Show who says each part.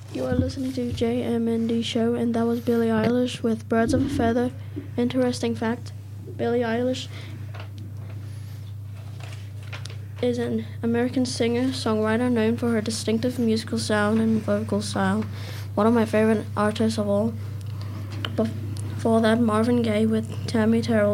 Speaker 1: You are listening to JMND Show, and that was Billie Eilish with Birds of a Feather. Interesting fact, Billie Eilish is an American singer-songwriter known for her distinctive musical sound and vocal style. One of my favorite artists of all. Before that, Marvin Gaye with Tammy Terrell